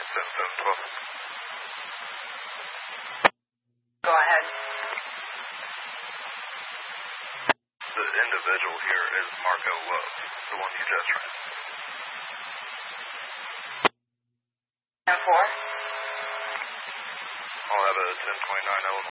7712. Go ahead. The individual here is Marco Love, the one you just ran. 10-4. I'll have a 1029 Illinois.